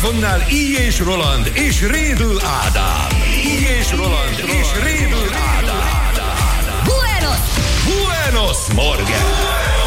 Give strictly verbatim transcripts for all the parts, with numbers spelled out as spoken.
mikrofonnál Így és Roland és Rédl Ádám. Így és Roland és Rédl Ádám. Buenos! Buenos Morgen!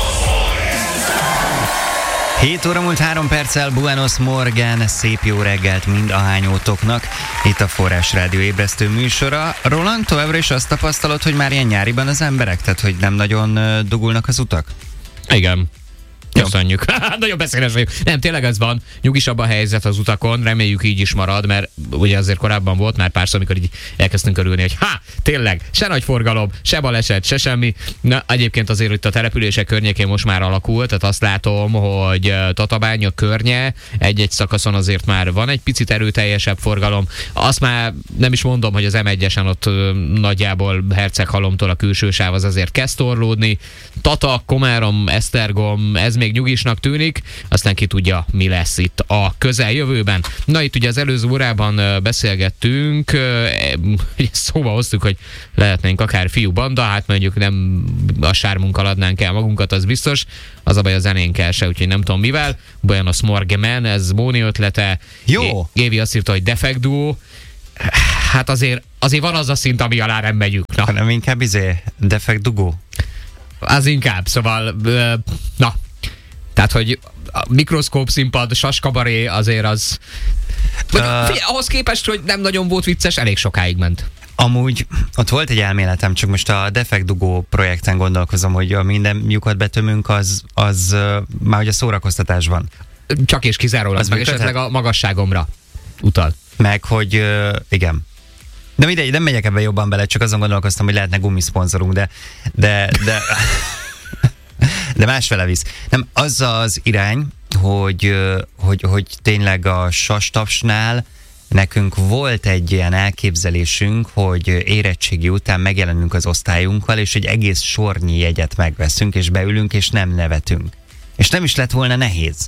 hét óra múlt három perccel, Buenos Morgen, szép jó reggelt mind ahányótoknak. Itt a Forrás Rádió ébresztő műsora. Roland, továbbra is azt tapasztalod, hogy már ilyen nyáriban az emberek, tehát hogy nem nagyon dugulnak az utak? Igen. Köszönjük. Nagyon beszédes vagyok. Nem, tényleg ez van. Nyugisabb a helyzet az utakon, reméljük így is marad, mert ugye azért korábban volt már párszor, amikor így elkezdtünk örülni, hogy ha, tényleg, se nagy forgalom, se baleset, se semmi. Na, egyébként azért itt a települések környékén most már alakult, tehát azt látom, hogy Tatabánya környe egy-egy szakaszon azért már van egy picit erőteljesebb forgalom. Azt már nem is mondom, hogy az em egyesen ott nagyjából Herceghalomtól a külső sáv az azért kezd torlódni. Tata, Komárom, Esztergom, ez még nyugisnak tűnik, aztán ki tudja, mi lesz itt a közeljövőben. Na, itt ugye az előző órában beszélgettünk, szóval hoztuk, hogy lehetnénk akár fiú banda, hát mondjuk nem a sármunkkal adnánk el magunkat, az biztos, az a baj a zenénkkel se, úgyhogy nem tudom mivel. Buenos Morgen, ez Bóni ötlete. Jó! Évi azt írta, hogy Defekt Duo. Hát azért, azért van az a szint, ami alá nem megyünk. Na. Hanem inkább izé, Defekt Dugó. Az inkább, szóval, na, tehát, hogy a mikroszkóp színpad, saskabaré azért az... Uh, figyelj, ahhoz képest, hogy nem nagyon volt vicces, elég sokáig ment. Amúgy ott volt egy elméletem, csak most a Defekt Dugó projekten gondolkozom, hogy a minden lyukat betömünk, az, az uh, már hogy a szórakoztatásban. Csak és kizárólag, az meg esetleg a magasságomra utal. Meg, hogy uh, igen. De mindegy, nem megyek ebben jobban bele, csak azon gondolkoztam, hogy lehetne gumiszponzorunk, de de, de, de másfele visz. Nem, az az irány, hogy, hogy, hogy tényleg a Sastapsnál nekünk volt egy ilyen elképzelésünk, hogy érettségi után megjelenünk az osztályunkkal, és egy egész sornyi jegyet megveszünk, és beülünk, és nem nevetünk. És nem is lett volna nehéz.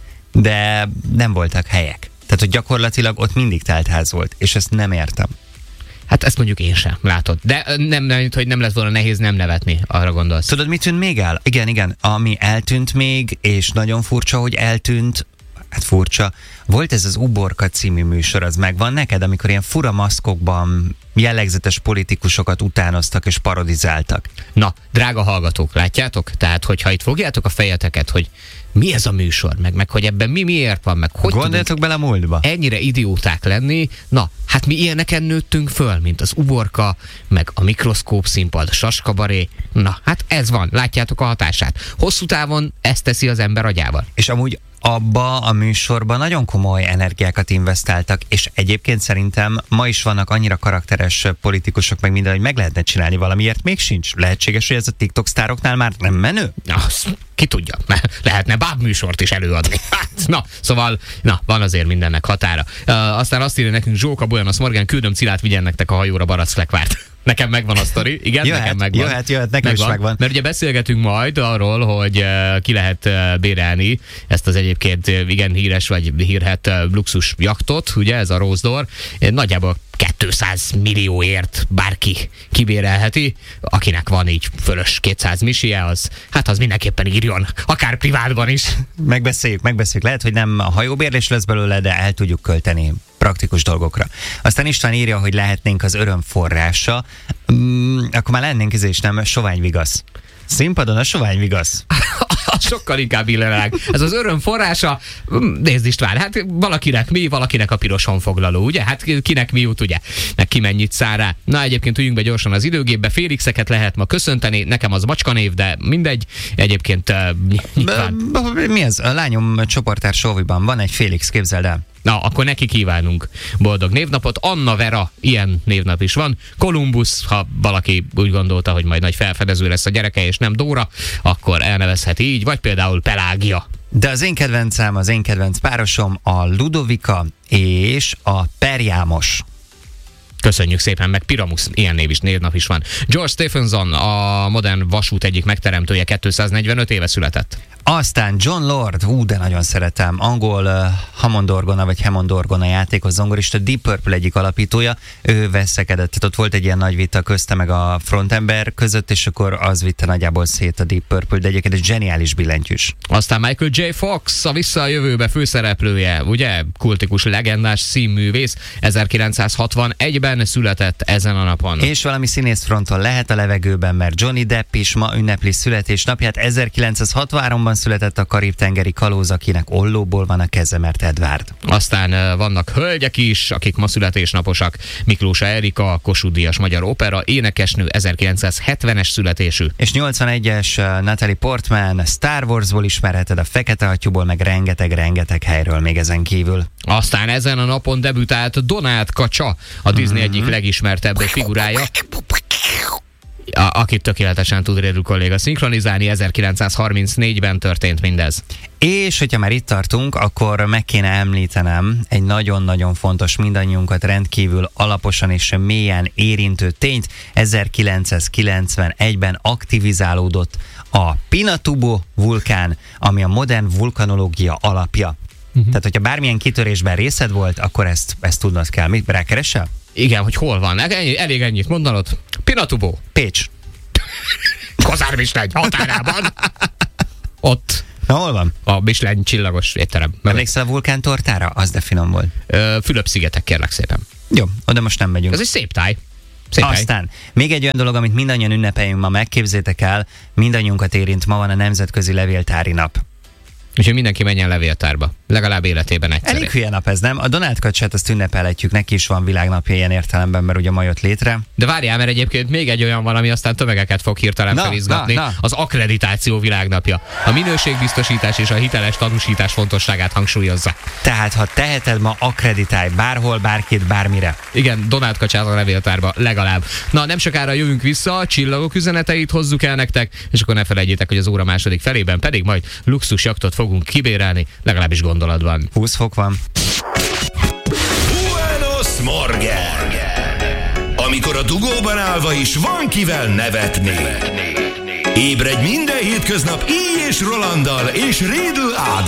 De nem voltak helyek. Tehát, hogy gyakorlatilag ott mindig teltház volt, és ezt nem értem. Hát ezt mondjuk én sem, látod. De nem, nem, hogy nem lett volna nehéz nem nevetni, arra gondolsz. Tudod, mit tűnt még el? Igen, igen, ami eltűnt még, és nagyon furcsa, hogy eltűnt, hát furcsa, volt ez az Uborka című műsor, az megvan neked, amikor ilyen fura maszkokban jellegzetes politikusokat utánoztak és parodizáltak. Na, drága hallgatók, látjátok? Tehát, hogyha itt fogjátok a fejeteket, hogy mi ez a műsor, meg, meg hogy ebben mi miért van, meg hogy gondoljatok bele a múltba. Ennyire idióták lenni. Na, hát mi ilyeneken nőttünk föl, mint az Uborka, meg a mikroszkóp színpad, a saskabaré. Na, hát ez van, látjátok a hatását. Hosszú távon ezt teszi az ember agyával. És amúgy abba a műsorban nagyon komoly energiákat investáltak, és egyébként szerintem ma is vannak annyira karakteres politikusok, meg minden, hogy meg lehetne csinálni valamiért, még sincs. Lehetséges, hogy ez a TikTok sztároknál már nem menő? Na, ki tudja, lehetne bábműsort is előadni. Hát, na, szóval, na, van azért mindennek határa. Uh, aztán azt írja nekünk Zsóka, Buenos Morgen, küldöm Cilát, vigyen nektek a hajóra Barackflekvárt. Nekem megvan a sztori, igen, jöhet, nekem megvan. Jöhet, jöhet, nekem megvan. is megvan. Mert ugye beszélgetünk majd arról, hogy uh, ki lehet uh, bérelni ezt az egyébként uh, igen híres vagy hírhet uh, luxus jachtot, ugye ez a Rose d'Or. Nagyjából kétszáz millióért bárki kibérelheti, akinek van így fölös kétszáz misie, az, hát az mindenképpen írjon, akár privátban is. Megbeszéljük, megbeszéljük. Lehet, hogy nem a hajóbérlés lesz belőle, de el tudjuk költeni praktikus dolgokra. Aztán István írja, hogy lehetnénk az öröm forrása, mm, akkor már lennénk ez is, nem? Soványvigasz. Színpadon a soványvigasz. Sokkal inkább illenleg. Ez az öröm forrása, nézd István, hát valakinek mi, valakinek a piros honfoglaló, ugye? Hát kinek mi jut, ugye? Meg ki mennyit száll rá. Na, egyébként üljünk be gyorsan az időgépbe, Félixeket lehet ma köszönteni, nekem az macskanév, de mindegy. Egyébként uh, nyilván... Mi ez? A lányom csoportárs Óviban van egy Félix, képzeld el. Na, akkor neki kívánunk boldog névnapot. Anna Vera, ilyen névnap is van. Kolumbusz, ha valaki úgy gondolta, hogy majd nagy felfedező lesz a gyereke, és nem Dóra, akkor elnevezheti így, vagy például Pelágia. De az én kedvencem, az én kedvenc párosom a Ludovika és a Perjámos. Köszönjük szépen, meg Piramus, ilyen név is, névnap is van. George Stephenson, a modern vasút egyik megteremtője, kétszáznegyvenöt éve született. Aztán John Lord, ú, de nagyon szeretem, angol uh, Hammond orgona vagy Hammond orgona játékos, zongorista, Deep Purple egyik alapítója, ő veszekedett, tehát ott volt egy ilyen nagy vita közte meg a frontember között, és akkor az vitte nagyjából szét a Deep Purple, de egyébként egy zseniális billentyűs. Aztán Michael J. Fox, a Vissza a jövőbe főszereplője, ugye? Kultikus, legendás színművész, ezerkilencszázhatvanegyben született ezen a napon. És valami színészfronton lehet a levegőben, mert Johnny Depp is ma ünnepli születésnapját. ezerkilencszázhatvanháromban született a karib-tengeri kalóz, akinek ollóból van a keze, mert Edward. Aztán vannak hölgyek is, akik ma születésnaposak. Miklósa Erika, Kossuth Díjas magyar opera énekesnő, ezerkilencszázhetvenes születésű. És nyolcvanegyes Natalie Portman, Star Warsból ismerheted, a Fekete Atyúból, meg rengeteg-rengeteg helyről még ezen kívül. Aztán ezen a napon debütált Donát Kacsa, a Disney mm-hmm. egyik legismertebb figurája, A, akit tökéletesen tud Rédl kolléga szinkronizálni, ezerkilencszázharmincnégyben történt mindez. És hogyha már itt tartunk, akkor meg kéne említenem egy nagyon-nagyon fontos, mindannyiunkat rendkívül alaposan és mélyen érintő tényt. ezerkilencszázkilencvenegyben aktivizálódott a Pinatubo vulkán, ami a modern vulkanológia alapja. Uh-huh. Tehát, hogyha bármilyen kitörésben részed volt, akkor ezt, ezt tudnod kell. Mit, rákeresel? Igen, hogy hol van. Ennyi, elég ennyit mondanod. Pinatubo. Pécs. Kozár-Mislány határában. Ott. Na, hol van? A Mislány csillagos étterem. Emlékszel a vulkántortára? Az de finom volt. Ö, Fülöp-szigetek, kérlek szépen. Jó, oda most nem megyünk. Ez egy szép táj. Szép Aztán még egy olyan dolog, amit mindannyian ünnepeljünk ma, megképzétek el, mindannyiunkat érint, ma van a Nemzetközi Levéltári Nap. Úgyhogy mindenki menjen levéltárba. Legalább életében egyszer. Elég hülye nap ez, nem? A Donát Kacsát azt ünnepelhetjük, neki is van világnapja ilyen értelemben, mert ugye ma jött létre. De várjál, mert egyébként még egy olyan valami, aztán tömegeket fog hirtelen na, felizgatni. Na, na. Az akkreditáció világnapja. A minőségbiztosítás és a hiteles tanúsítás fontosságát hangsúlyozza. Tehát, ha teheted, ma akkreditálj bárhol, bárkit, bármire. Igen, Donát Kacsát a levéltárba legalább. Na, nem sokára jövünk vissza, a csillagok üzeneteit hozzuk el nektek, és akkor ne felejtjétek, hogy az óra második felében pedig majd luxusjaktot fogunk kibérelni, legalábbis gondolatban. húsz fok van. Buenos Morgen! Amikor a dugóban állva is van kivel nevetni. Ébredj minden hétköznap így és Rolanddal és Rédl Ádám.